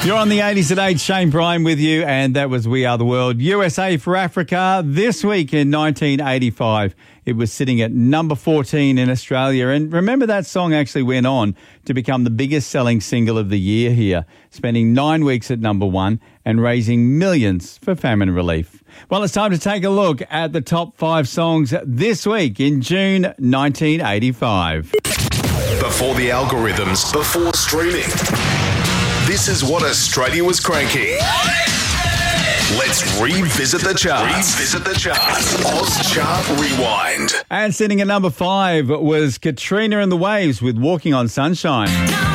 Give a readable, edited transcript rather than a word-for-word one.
You're on the 80s at 8, Shane Bryan with you, and that was We Are the World. USA for Africa this week in 1985. It was sitting at number 14 in Australia. And remember, that song actually went on to become the biggest selling single of the year here, spending 9 weeks at number 1 and raising millions for famine relief. Well, it's time to take a look at the top 5 songs this week in June 1985. Before the algorithms, before streaming. This is what Australia was cranking. Let's revisit the charts. Oz Chart Rewind. And sitting at number 5 was Katrina and the Waves with Walking on Sunshine.